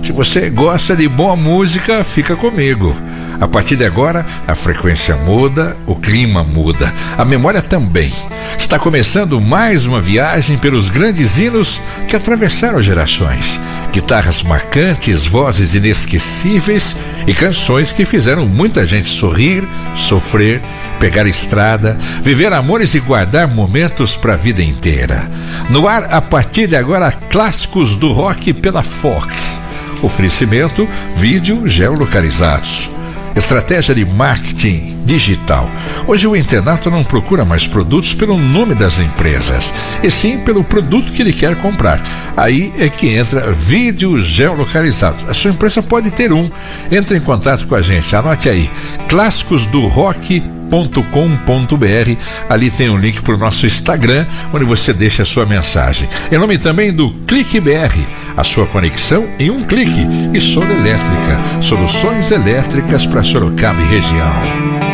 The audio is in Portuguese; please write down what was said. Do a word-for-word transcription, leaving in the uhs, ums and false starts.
Se você gosta de boa música, fica comigo. A partir de agora, a frequência muda, o clima muda, a memória também. Está começando mais uma viagem pelos grandes hinos que atravessaram gerações. Guitarras marcantes, vozes inesquecíveis e canções que fizeram muita gente sorrir, sofrer, pegar estrada, viver amores e guardar momentos para a vida inteira. No ar, a partir de agora, clássicos do rock pela Fox. Oferecimento, vídeo geolocalizados. Estratégia de marketing digital. Hoje o internauta não procura mais produtos pelo nome das empresas, e sim pelo produto que ele quer comprar. Aí é que entra vídeo geolocalizado. A sua empresa pode ter um. Entre em contato com a gente, anote aí, clássicos do rock ponto com ponto br. Ali tem um link para o nosso Instagram, onde você deixa a sua mensagem. Em nome também do Clique B R, a sua conexão em um clique. E Solar Elétrica, soluções elétricas para Sorocaba e região.